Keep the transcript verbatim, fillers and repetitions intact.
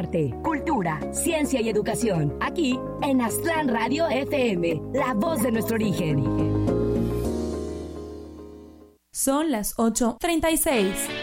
arte, cultura, ciencia y educación. Aquí en Aztlán Radio F M, la voz de nuestro origen. Son las ocho treinta y seis.